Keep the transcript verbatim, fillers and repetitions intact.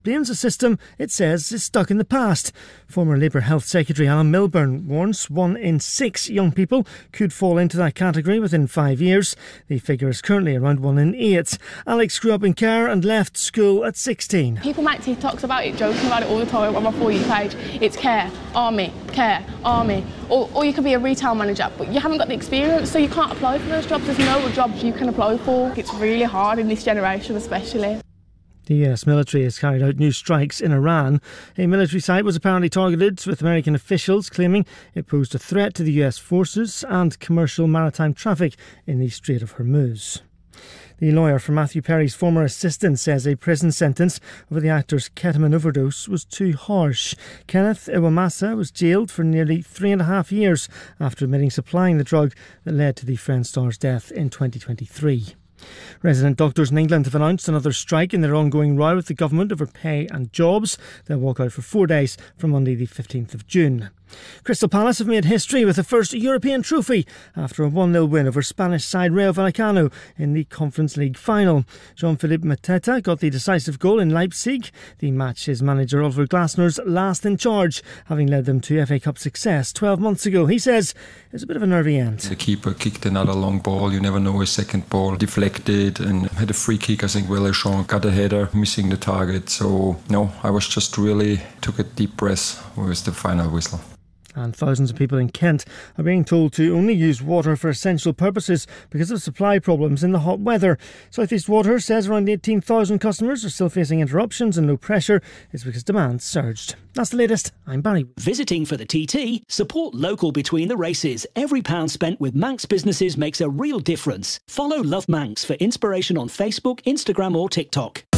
blames a system it says is stuck in the past. Former Labour Health Secretary Alan Milburn warns one in six young people could fall into that category within five years. The figure is currently around one in eight. Alex grew up in Carr and left school at sixteen. People make TikToks about it, joking about it all the time on my For You page. It's care, army, care, army. Or, or you could be a retail manager, but you haven't got the experience, so you can't apply for those jobs. There's no jobs you can apply for. It's really hard in this generation especially. The U S military has carried out new strikes in Iran. A military site was apparently targeted, with American officials claiming it posed a threat to the U S forces and commercial maritime traffic in the Strait of Hormuz. The lawyer for Matthew Perry's former assistant says a prison sentence over the actor's ketamine overdose was too harsh. Kenneth Iwamasa was jailed for nearly three and a half years after admitting supplying the drug that led to the Friends star's death in twenty twenty-three. Resident doctors in England have announced another strike in their ongoing row with the government over pay and jobs. They'll walk out for four days from Monday the fifteenth of June. Crystal Palace have made history with the first European trophy after a one nil win over Spanish side Rayo Vallecano in the Conference League final. Jean-Philippe Mateta got the decisive goal in Leipzig. The match is manager Oliver Glasner's last in charge, having led them to F A Cup success twelve months ago. He says it was a bit of a nervy end. The keeper kicked another long ball. You never know, a second ball deflected and had a free kick. I think Vallecano got a header, missing the target. So, no, I was just really took a deep breath with the final whistle. And thousands of people in Kent are being told to only use water for essential purposes because of supply problems in the hot weather. South East Water says around eighteen thousand customers are still facing interruptions and no pressure. It's because demand surged. That's the latest. I'm Barry. Visiting for the T T? Support local between the races. Every pound spent with Manx businesses makes a real difference. Follow Love Manx for inspiration on Facebook, Instagram or TikTok.